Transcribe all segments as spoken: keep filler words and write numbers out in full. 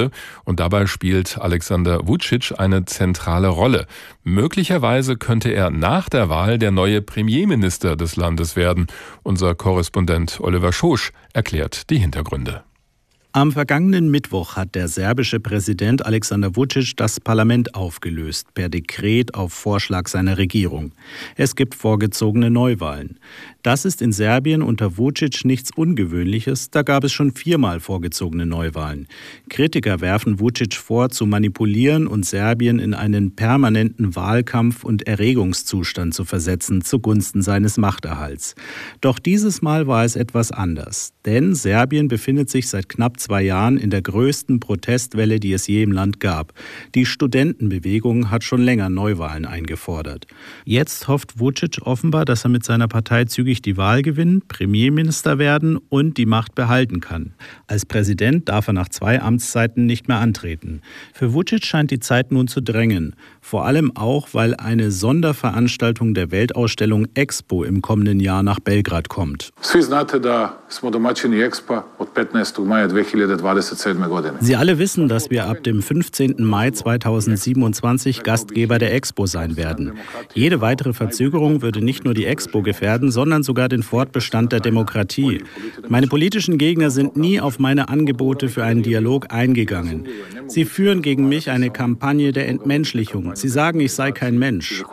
Krise und dabei spielt Alexander Vučić eine zentrale Rolle. Möglicherweise könnte er nach der Wahl der neue Premierminister des Landes werden. Unser Korrespondent Oliver Schosch erklärt die Hintergründe. Am vergangenen Mittwoch hat der serbische Präsident Alexander Vučić das Parlament aufgelöst, per Dekret auf Vorschlag seiner Regierung. Es gibt vorgezogene Neuwahlen. Das ist in Serbien unter Vučić nichts Ungewöhnliches, da gab es schon viermal vorgezogene Neuwahlen. Kritiker werfen Vučić vor, zu manipulieren und Serbien in einen permanenten Wahlkampf- und Erregungszustand zu versetzen, zugunsten seines Machterhalts. Doch dieses Mal war es etwas anders, denn Serbien befindet sich seit knapp zwei Jahren in der größten Protestwelle, die es je im Land gab. Die Studentenbewegung hat schon länger Neuwahlen eingefordert. Jetzt hofft Vučić offenbar, dass er mit seiner Partei zügig die Wahl gewinnen, Premierminister werden und die Macht behalten kann. Als Präsident darf er nach zwei Amtszeiten nicht mehr antreten. Für Vučić scheint die Zeit nun zu drängen. Vor allem auch, weil eine Sonderveranstaltung der Weltausstellung Expo im kommenden Jahr nach Belgrad kommt. Sie alle wissen, dass wir ab dem fünfzehnten Mai zweitausendsiebenundzwanzig Gastgeber der Expo sein werden. Jede weitere Verzögerung würde nicht nur die Expo gefährden, sondern sogar den Fortbestand der Demokratie. Meine politischen Gegner sind nie auf meine Angebote für einen Dialog eingegangen. Sie führen gegen mich eine Kampagne der Entmenschlichung. Sie sagen, ich sei kein Mensch.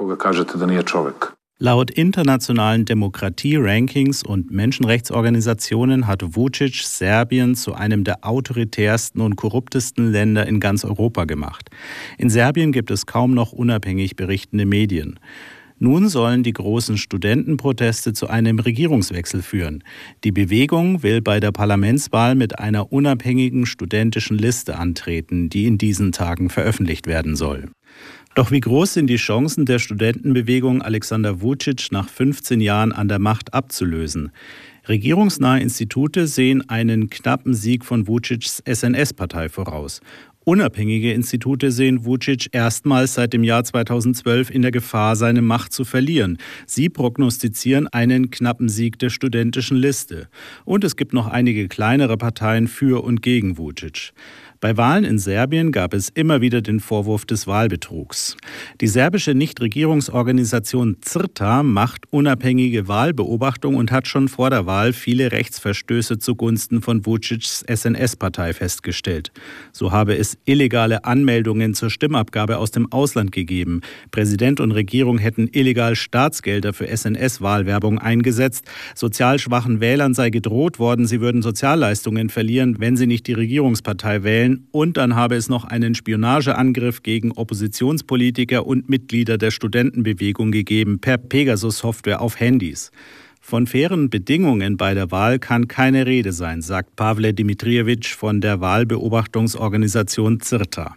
Laut internationalen Demokratie-Rankings und Menschenrechtsorganisationen hat Vučić Serbien zu einem der autoritärsten und korruptesten Länder in ganz Europa gemacht. In Serbien gibt es kaum noch unabhängig berichtende Medien. Nun sollen die großen Studentenproteste zu einem Regierungswechsel führen. Die Bewegung will bei der Parlamentswahl mit einer unabhängigen studentischen Liste antreten, die in diesen Tagen veröffentlicht werden soll. Doch wie groß sind die Chancen der Studentenbewegung, Alexander Vučić nach fünfzehn Jahren an der Macht abzulösen? Regierungsnahe Institute sehen einen knappen Sieg von Vučićs S N S-Partei voraus. Unabhängige Institute sehen Vučić erstmals seit dem Jahr zweitausendzwölf in der Gefahr, seine Macht zu verlieren. Sie prognostizieren einen knappen Sieg der studentischen Liste. Und es gibt noch einige kleinere Parteien für und gegen Vučić. Bei Wahlen in Serbien gab es immer wieder den Vorwurf des Wahlbetrugs. Die serbische Nichtregierungsorganisation CRTA macht unabhängige Wahlbeobachtung und hat schon vor der Wahl viele Rechtsverstöße zugunsten von Vučićs S N S-Partei festgestellt. So habe es illegale Anmeldungen zur Stimmabgabe aus dem Ausland gegeben. Präsident und Regierung hätten illegal Staatsgelder für S N S-Wahlwerbung eingesetzt. Sozial schwachen Wählern sei gedroht worden, sie würden Sozialleistungen verlieren, wenn sie nicht die Regierungspartei wählen. Und dann habe es noch einen Spionageangriff gegen Oppositionspolitiker und Mitglieder der Studentenbewegung gegeben per Pegasus-Software auf Handys. Von fairen Bedingungen bei der Wahl kann keine Rede sein, sagt Pavle Dimitrijević von der Wahlbeobachtungsorganisation CRTA.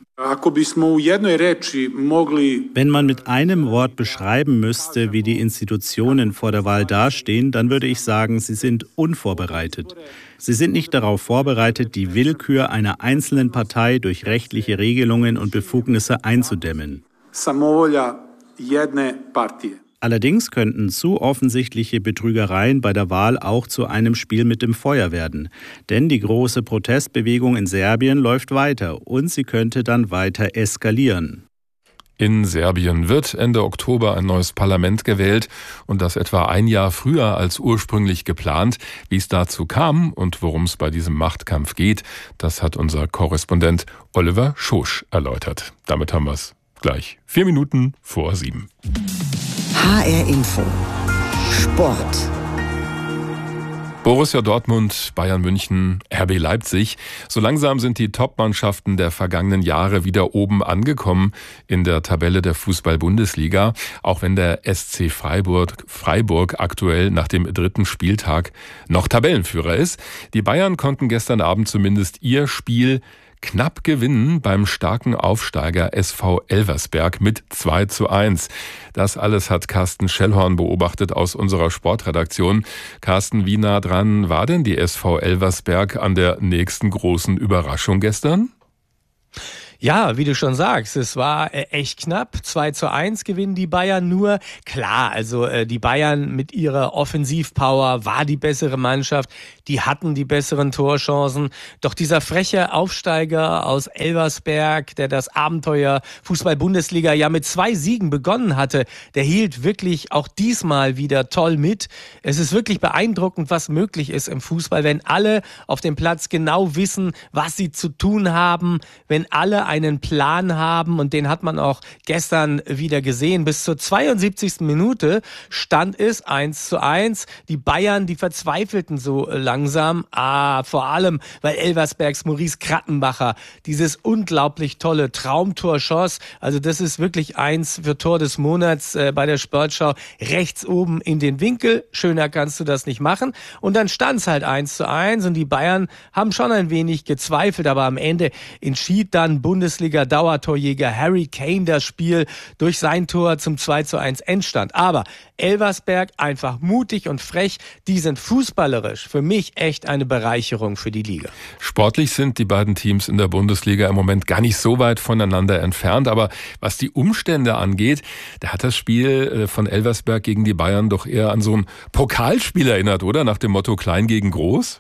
Wenn man mit einem Wort beschreiben müsste, wie die Institutionen vor der Wahl dastehen, dann würde ich sagen, sie sind unvorbereitet. Sie sind nicht darauf vorbereitet, die Willkür einer einzelnen Partei durch rechtliche Regelungen und Befugnisse einzudämmen. Allerdings könnten zu offensichtliche Betrügereien bei der Wahl auch zu einem Spiel mit dem Feuer werden. Denn die große Protestbewegung in Serbien läuft weiter und sie könnte dann weiter eskalieren. In Serbien wird Ende Oktober ein neues Parlament gewählt und das etwa ein Jahr früher als ursprünglich geplant. Wie es dazu kam und worum es bei diesem Machtkampf geht, das hat unser Korrespondent Oliver Schosch erläutert. Damit haben wir es gleich vier Minuten vor sieben. H R Info Sport. Borussia Dortmund, Bayern München, R B Leipzig. So langsam sind die Top-Mannschaften der vergangenen Jahre wieder oben angekommen in der Tabelle der Fußball-Bundesliga. Auch wenn der S C Freiburg, Freiburg aktuell nach dem dritten Spieltag noch Tabellenführer ist. Die Bayern konnten gestern Abend zumindest ihr Spiel knapp gewinnen beim starken Aufsteiger S V Elversberg mit zwei zu eins. Das alles hat Carsten Schellhorn beobachtet aus unserer Sportredaktion. Carsten, wie nah dran war denn die S V Elversberg an der nächsten großen Überraschung gestern? Ja, wie du schon sagst, es war echt knapp. zwei zu eins gewinnen die Bayern nur. Klar, also die Bayern mit ihrer Offensivpower war die bessere Mannschaft. Die hatten die besseren Torchancen. Doch dieser freche Aufsteiger aus Elversberg, der das Abenteuer Fußball-Bundesliga ja mit zwei Siegen begonnen hatte, der hielt wirklich auch diesmal wieder toll mit. Es ist wirklich beeindruckend, was möglich ist im Fußball, wenn alle auf dem Platz genau wissen, was sie zu tun haben, wenn alle einen Plan haben, und den hat man auch gestern wieder gesehen. Bis zur zweiundsiebzigsten Minute stand es eins zu eins. Die Bayern, die verzweifelten so langsam, ah, vor allem, weil Elversbergs Maurice Krattenbacher dieses unglaublich tolle Traumtor schoss. Also das ist wirklich eins für Tor des Monats äh, bei der Sportschau. Rechts oben in den Winkel, schöner kannst du das nicht machen. Und dann stand es halt eins zu eins und die Bayern haben schon ein wenig gezweifelt, aber am Ende entschied dann Bundesliga-Dauertorjäger Harry Kane das Spiel durch sein Tor zum zwei zu eins Endstand. Aber Elversberg einfach mutig und frech, die sind fußballerisch für mich echt eine Bereicherung für die Liga. Sportlich sind die beiden Teams in der Bundesliga im Moment gar nicht so weit voneinander entfernt, aber was die Umstände angeht, da hat das Spiel von Elversberg gegen die Bayern doch eher an so ein Pokalspiel erinnert, oder? Nach dem Motto Klein gegen Groß?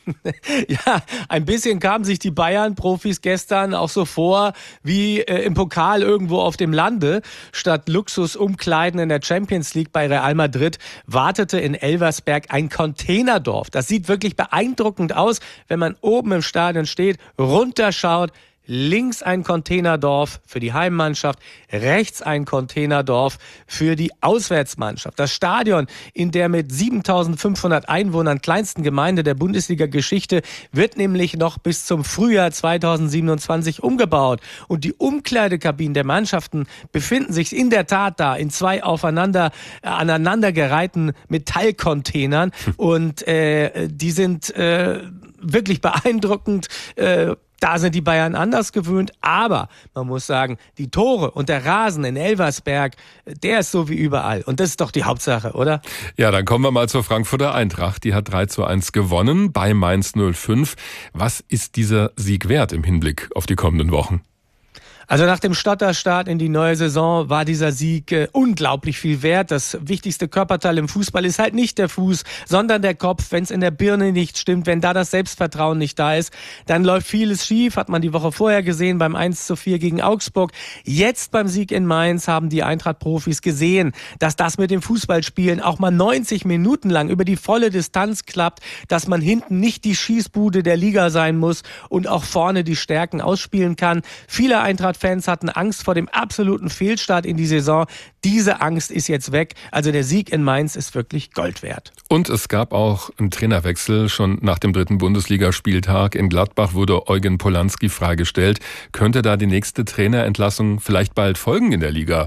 Ja, ein bisschen kamen sich die Bayern-Profis gestern auch so vor wie äh, im Pokal irgendwo auf dem Lande. Statt Luxusumkleiden in der Champions League bei Real Madrid wartete in Elversberg ein Containerdorf. Das sieht wirklich beeindruckend aus, wenn man oben im Stadion steht, runterschaut. Links ein Containerdorf für die Heimmannschaft, rechts ein Containerdorf für die Auswärtsmannschaft. Das Stadion in der mit siebentausendfünfhundert Einwohnern kleinsten Gemeinde der Bundesliga-Geschichte wird nämlich noch bis zum Frühjahr zweitausendsiebenundzwanzig umgebaut. Und die Umkleidekabinen der Mannschaften befinden sich in der Tat da in zwei aufeinander äh, aneinandergereihten Metallcontainern. Und äh, die sind äh, wirklich beeindruckend. Äh, Da sind die Bayern anders gewöhnt, aber man muss sagen, die Tore und der Rasen in Elversberg, der ist so wie überall. Und das ist doch die Hauptsache, oder? Ja, dann kommen wir mal zur Frankfurter Eintracht. Die hat drei zu eins gewonnen bei Mainz null fünf. Was ist dieser Sieg wert im Hinblick auf die kommenden Wochen? Also nach dem Stotterstart in die neue Saison war dieser Sieg äh, unglaublich viel wert. Das wichtigste Körperteil im Fußball ist halt nicht der Fuß, sondern der Kopf. Wenn es in der Birne nicht stimmt, wenn da das Selbstvertrauen nicht da ist, dann läuft vieles schief, hat man die Woche vorher gesehen beim eins zu vier gegen Augsburg. Jetzt beim Sieg in Mainz haben die Eintracht-Profis gesehen, dass das mit dem Fußballspielen auch mal neunzig Minuten lang über die volle Distanz klappt, dass man hinten nicht die Schießbude der Liga sein muss und auch vorne die Stärken ausspielen kann. Viele Eintracht Fans hatten Angst vor dem absoluten Fehlstart in die Saison. Diese Angst ist jetzt weg. Also der Sieg in Mainz ist wirklich Gold wert. Und es gab auch einen Trainerwechsel. Schon nach dem dritten Bundesligaspieltag in Gladbach wurde Eugen Polanski freigestellt. Könnte da die nächste Trainerentlassung vielleicht bald folgen in der Liga?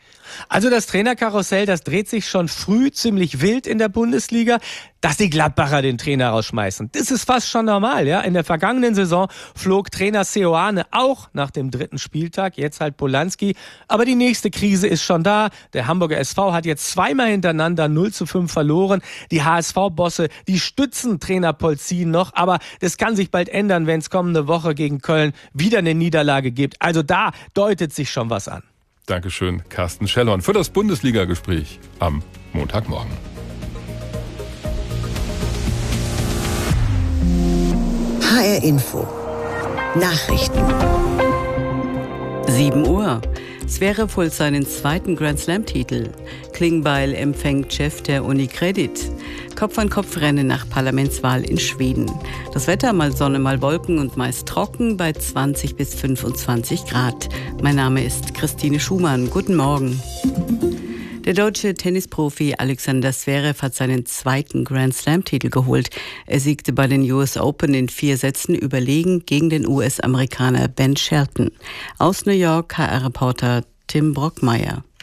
Also das Trainerkarussell, das dreht sich schon früh ziemlich wild in der Bundesliga, dass die Gladbacher den Trainer rausschmeißen. Das ist fast schon normal, ja. In der vergangenen Saison flog Trainer Seoane auch nach dem dritten Spieltag, jetzt halt Polanski. Aber die nächste Krise ist schon da. Der Hamburger S V hat jetzt zweimal hintereinander null zu fünf verloren. Die H S V-Bosse, die stützen Trainer Polzin noch, aber das kann sich bald ändern, wenn es kommende Woche gegen Köln wieder eine Niederlage gibt. Also da deutet sich schon was an. Dankeschön, Carsten Schellhorn, für das Bundesliga-Gespräch am Montagmorgen. H R Info. Nachrichten. sieben Uhr. Zverev holt seinen zweiten Grand-Slam-Titel. Klingbeil empfängt Chef der Unicredit. Kopf-an-Kopf-Rennen nach Parlamentswahl in Schweden. Das Wetter mal Sonne, mal Wolken und meist trocken bei zwanzig bis fünfundzwanzig Grad. Mein Name ist Christine Schumann. Guten Morgen. Der deutsche Tennisprofi Alexander Zverev hat seinen zweiten Grand-Slam-Titel geholt. Er siegte bei den U S Open in vier Sätzen überlegen gegen den U S-Amerikaner Ben Shelton. Aus New York H R-Reporter Tim Brockmeier.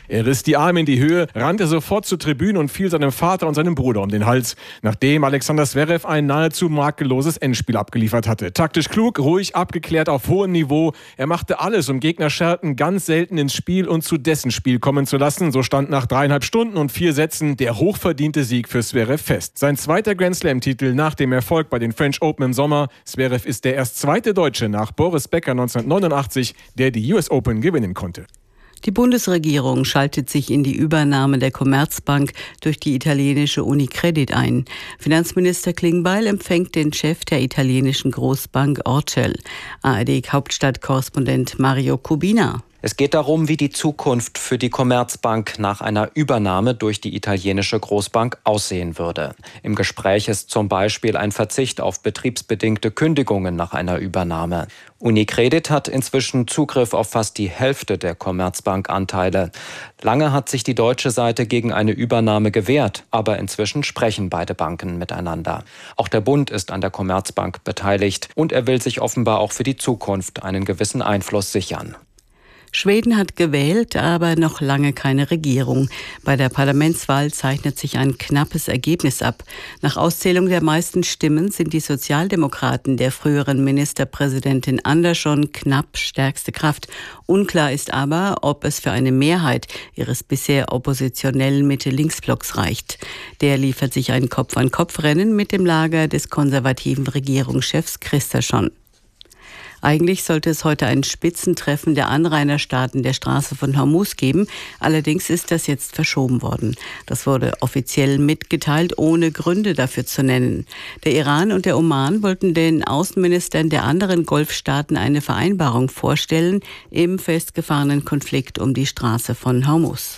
Er riss die Arme in die Höhe, rannte sofort zur Tribüne und fiel seinem Vater und seinem Bruder um den Hals, nachdem Alexander Zverev ein nahezu makelloses Endspiel abgeliefert hatte. Taktisch klug, ruhig, abgeklärt, auf hohem Niveau. Er machte alles, um Gegnerscherten ganz selten ins Spiel und zu dessen Spiel kommen zu lassen. So stand nach dreieinhalb Stunden und vier Sätzen der hochverdiente Sieg für Zverev fest. Sein zweiter Grand Slam-Titel nach dem Erfolg bei den French Open im Sommer. Zverev ist der erst zweite Deutsche nach Boris Becker neunzehnhundertneunundachtzig, der die U S Open gewinnen konnte. Die Bundesregierung schaltet sich in die Übernahme der Commerzbank durch die italienische Unicredit ein. Finanzminister Klingbeil empfängt den Chef der italienischen Großbank Orcel. A R D-Hauptstadtkorrespondent Mario Kubina. Es geht darum, wie die Zukunft für die Commerzbank nach einer Übernahme durch die italienische Großbank aussehen würde. Im Gespräch ist zum Beispiel ein Verzicht auf betriebsbedingte Kündigungen nach einer Übernahme. Unicredit hat inzwischen Zugriff auf fast die Hälfte der Commerzbank-Anteile. Lange hat sich die deutsche Seite gegen eine Übernahme gewehrt, aber inzwischen sprechen beide Banken miteinander. Auch der Bund ist an der Commerzbank beteiligt und er will sich offenbar auch für die Zukunft einen gewissen Einfluss sichern. Schweden hat gewählt, aber noch lange keine Regierung. Bei der Parlamentswahl zeichnet sich ein knappes Ergebnis ab. Nach Auszählung der meisten Stimmen sind die Sozialdemokraten der früheren Ministerpräsidentin Andersson knapp stärkste Kraft. Unklar ist aber, ob es für eine Mehrheit ihres bisher oppositionellen Mitte-Links-Blocks reicht. Der liefert sich ein Kopf-an-Kopf-Rennen mit dem Lager des konservativen Regierungschefs Kristersson. Eigentlich sollte es heute ein Spitzentreffen der Anrainerstaaten der Straße von Hormuz geben. Allerdings ist das jetzt verschoben worden. Das wurde offiziell mitgeteilt, ohne Gründe dafür zu nennen. Der Iran und der Oman wollten den Außenministern der anderen Golfstaaten eine Vereinbarung vorstellen im festgefahrenen Konflikt um die Straße von Hormuz.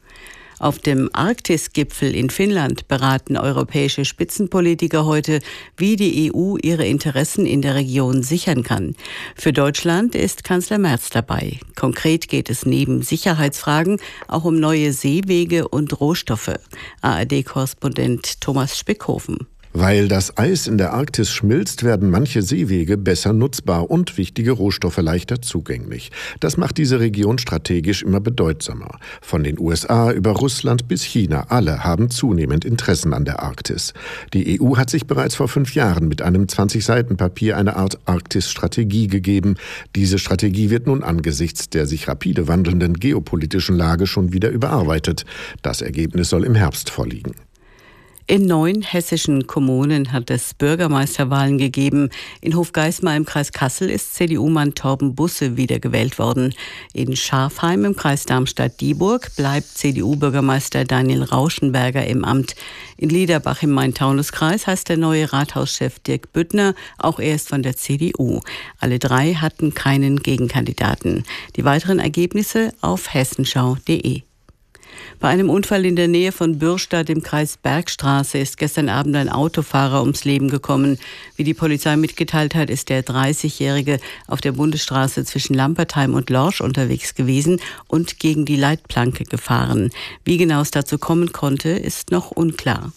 Auf dem Arktis-Gipfel in Finnland beraten europäische Spitzenpolitiker heute, wie die E U ihre Interessen in der Region sichern kann. Für Deutschland ist Kanzler Merz dabei. Konkret geht es neben Sicherheitsfragen auch um neue Seewege und Rohstoffe. A R D-Korrespondent Thomas Spickhofen. Weil das Eis in der Arktis schmilzt, werden manche Seewege besser nutzbar und wichtige Rohstoffe leichter zugänglich. Das macht diese Region strategisch immer bedeutsamer. Von den U S A über Russland bis China, alle haben zunehmend Interessen an der Arktis. Die E U hat sich bereits vor fünf Jahren mit einem zwanzig-Seiten-Papier eine Art Arktis-Strategie gegeben. Diese Strategie wird nun angesichts der sich rapide wandelnden geopolitischen Lage schon wieder überarbeitet. Das Ergebnis soll im Herbst vorliegen. In neun hessischen Kommunen hat es Bürgermeisterwahlen gegeben. In Hofgeismar im Kreis Kassel ist C D U-Mann Torben Busse wiedergewählt worden. In Scharfheim im Kreis Darmstadt-Dieburg bleibt C D U-Bürgermeister Daniel Rauschenberger im Amt. In Liederbach im Main-Taunus-Kreis heißt der neue Rathauschef Dirk Büttner, auch er ist von der C D U. Alle drei hatten keinen Gegenkandidaten. Die weiteren Ergebnisse auf hessenschau punkt de. Bei einem Unfall in der Nähe von Bürstadt im Kreis Bergstraße ist gestern Abend ein Autofahrer ums Leben gekommen. Wie die Polizei mitgeteilt hat, ist der dreißigjährige auf der Bundesstraße zwischen Lampertheim und Lorsch unterwegs gewesen und gegen die Leitplanke gefahren. Wie genau es dazu kommen konnte, ist noch unklar.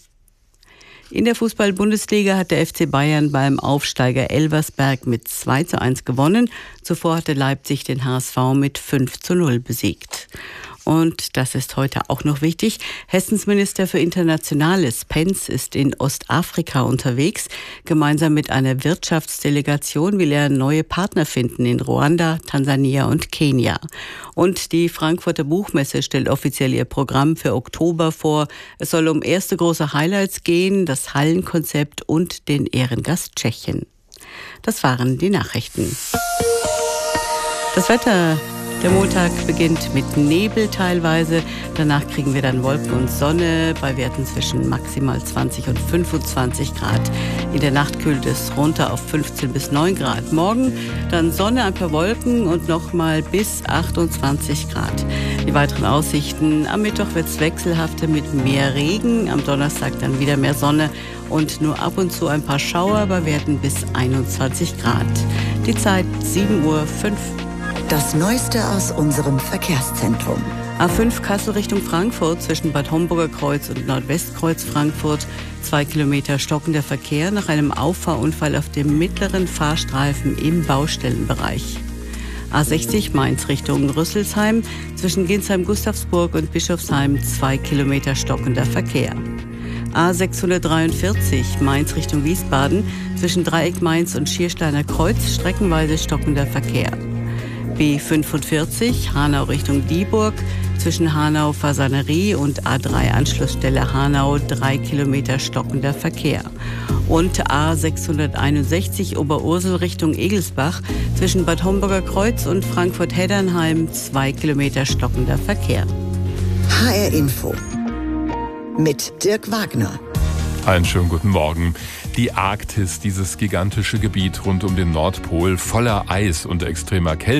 In der Fußball-Bundesliga hat der F C Bayern beim Aufsteiger Elversberg mit zwei zu eins gewonnen. Zuvor hatte Leipzig den H S V mit fünf zu null besiegt. Und das ist heute auch noch wichtig. Hessens Minister für Internationales, Penz, ist in Ostafrika unterwegs. Gemeinsam mit einer Wirtschaftsdelegation will er neue Partner finden in Ruanda, Tansania und Kenia. Und die Frankfurter Buchmesse stellt offiziell ihr Programm für Oktober vor. Es soll um erste große Highlights gehen, das Hallenkonzept und den Ehrengast Tschechien. Das waren die Nachrichten. Das Wetter. Der Montag beginnt mit Nebel teilweise. Danach kriegen wir dann Wolken und Sonne bei Werten zwischen maximal zwanzig und fünfundzwanzig Grad. In der Nacht kühlt es runter auf fünfzehn bis neun Grad. Morgen dann Sonne, ein paar Wolken und nochmal bis achtundzwanzig Grad. Die weiteren Aussichten: am Mittwoch wird es wechselhafter mit mehr Regen. Am Donnerstag dann wieder mehr Sonne und nur ab und zu ein paar Schauer bei Werten bis einundzwanzig Grad. Die Zeit sieben Uhr fünf. Das Neueste aus unserem Verkehrszentrum. A fünf Kassel Richtung Frankfurt zwischen Bad Homburger Kreuz und Nordwestkreuz Frankfurt. Zwei Kilometer stockender Verkehr nach einem Auffahrunfall auf dem mittleren Fahrstreifen im Baustellenbereich. A sechzig Mainz Richtung Rüsselsheim, zwischen Ginsheim-Gustavsburg und Bischofsheim zwei Kilometer stockender Verkehr. A sechshundertdreiundvierzig Mainz Richtung Wiesbaden, zwischen Dreieck Mainz und Schiersteiner Kreuz streckenweise stockender Verkehr. B fünfundvierzig Hanau Richtung Dieburg, zwischen Hanau-Fasanerie und A drei Anschlussstelle Hanau drei Kilometer stockender Verkehr. Und A sechshunderteinundsechzig Oberursel Richtung Egelsbach, zwischen Bad Homburger Kreuz und Frankfurt-Heddernheim zwei Kilometer stockender Verkehr. H R Info mit Dirk Wagner. Einen schönen guten Morgen. Die Arktis, dieses gigantische Gebiet rund um den Nordpol, voller Eis und extremer Kälte.